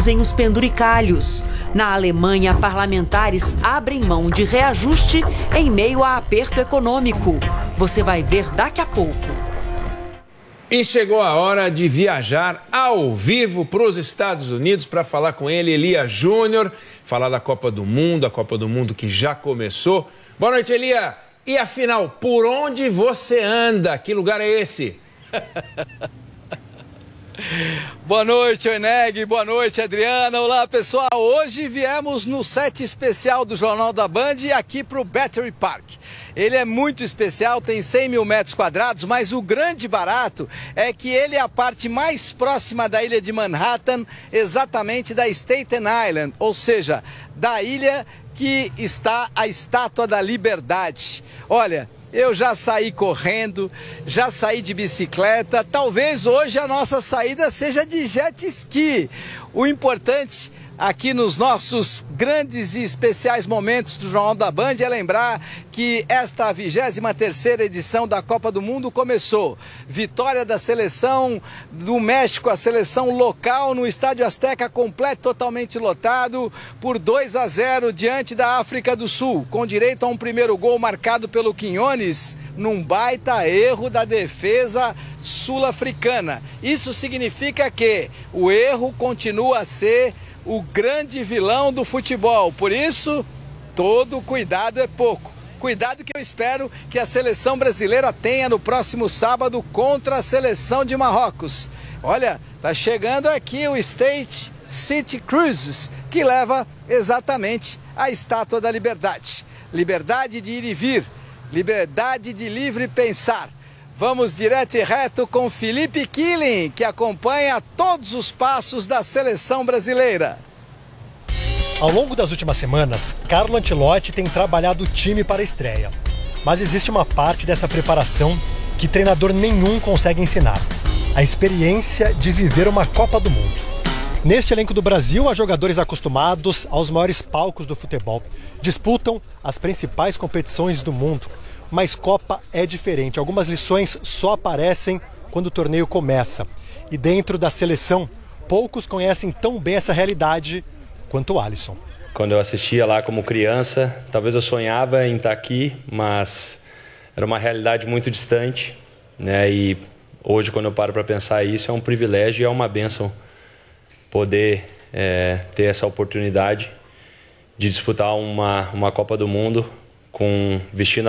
reduzem os penduricalhos. Na Alemanha, parlamentares abrem mão de reajuste em meio a aperto econômico. Você vai ver daqui a pouco. E chegou a hora de viajar ao vivo para os Estados Unidos para falar com ele, Elia Júnior, falar da Copa do Mundo, a Copa do Mundo que já começou. Boa noite, Elia. E afinal, por onde você anda? Que lugar é esse? Boa noite, Oeneg. Boa noite, Adriana. Olá, pessoal. Hoje viemos no set especial do Jornal da Band aqui para o Battery Park. Ele é muito especial, tem 100 mil metros quadrados, mas o grande barato é que ele é a parte mais próxima da ilha de Manhattan, exatamente da Staten Island, ou seja, da ilha que está a Estátua da Liberdade. Olha, eu já saí correndo, já saí de bicicleta, talvez hoje a nossa saída seja de jet ski. O importante aqui nos nossos grandes e especiais momentos do Jornal da Band é lembrar que esta 23ª edição da Copa do Mundo começou. Vitória da seleção do México, a seleção local no Estádio Azteca completo, totalmente lotado, por 2-0 diante da África do Sul, com direito a um primeiro gol marcado pelo Quinones, num baita erro da defesa sul-africana. Isso significa que o erro continua a ser o grande vilão do futebol. Por isso, todo cuidado é pouco. Cuidado que eu espero que a seleção brasileira tenha no próximo sábado contra a seleção de Marrocos. Olha, tá chegando aqui o State City Cruises, que leva exatamente a Estátua da Liberdade. Liberdade de ir e vir, liberdade de livre pensar. Vamos direto e reto com Felipe Killing, que acompanha todos os passos da seleção brasileira. Ao longo das últimas semanas, Carlo Ancelotti tem trabalhado o time para a estreia. Mas existe uma parte dessa preparação que treinador nenhum consegue ensinar: a experiência de viver uma Copa do Mundo. Neste elenco do Brasil, há jogadores acostumados aos maiores palcos do futebol. Disputam as principais competições do mundo. Mas Copa é diferente. Algumas lições só aparecem quando o torneio começa. E dentro da seleção, poucos conhecem tão bem essa realidade quanto o Alisson. Quando eu assistia lá como criança, talvez eu sonhava em estar aqui, mas era uma realidade muito distante, né? E hoje, quando eu paro para pensar isso, é um privilégio e é uma bênção poder ter essa oportunidade de disputar uma Copa do Mundo vestindo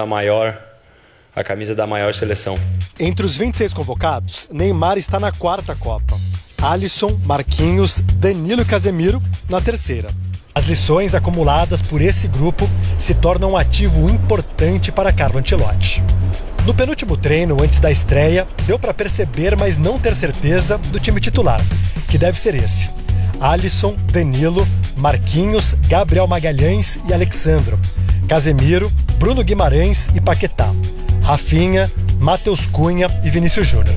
a camisa da maior seleção. Entre os 26 convocados, Neymar está na 4ª Copa. Alisson, Marquinhos, Danilo e Casemiro na 3ª. As lições acumuladas por esse grupo se tornam um ativo importante para Carlo Ancelotti. No penúltimo treino, antes da estreia, deu para perceber, mas não ter certeza, do time titular, que deve ser esse: Alisson, Danilo, Marquinhos, Gabriel Magalhães e Alexandro, Casemiro, Bruno Guimarães e Paquetá, Rafinha, Matheus Cunha e Vinícius Júnior.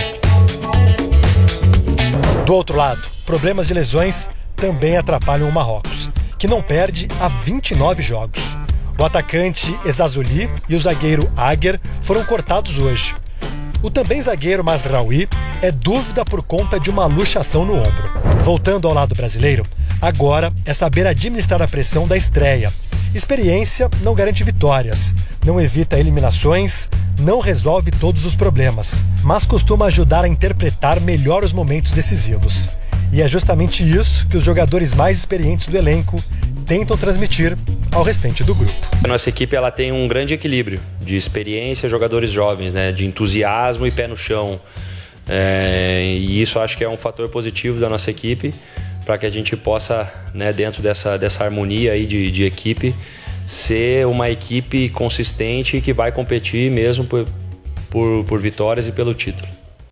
Do outro lado, problemas de lesões também atrapalham o Marrocos, que não perde há 29 jogos. O atacante Ezazuli e o zagueiro Aguer foram cortados hoje. O também zagueiro Mazraoui é dúvida por conta de uma luxação no ombro. Voltando ao lado brasileiro, agora é saber administrar a pressão da estreia. Experiência não garante vitórias, não evita eliminações, não resolve todos os problemas, mas costuma ajudar a interpretar melhor os momentos decisivos. E é justamente isso que os jogadores mais experientes do elenco tentam transmitir ao restante do grupo. A nossa equipe ela tem um grande equilíbrio de experiência, jogadores jovens, né, de entusiasmo e pé no chão. E isso acho que é um fator positivo da nossa equipe, para que a gente possa, né, dentro dessa harmonia aí de equipe, ser uma equipe consistente que vai competir mesmo por vitórias e pelo título.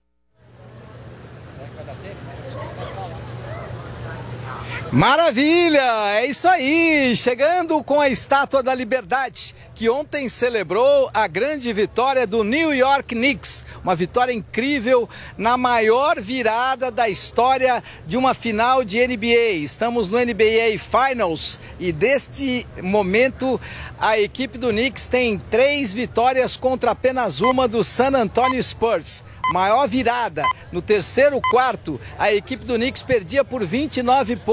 Maravilha! É isso aí! Chegando com a Estátua da Liberdade, que ontem celebrou a grande vitória do New York Knicks. Uma vitória incrível na maior virada da história de uma final de NBA. Estamos no NBA Finals e deste momento a equipe do Knicks tem 3 vitórias contra apenas uma do San Antonio Spurs. Maior virada. No terceiro quarto, a equipe do Knicks perdia por 29 pontos.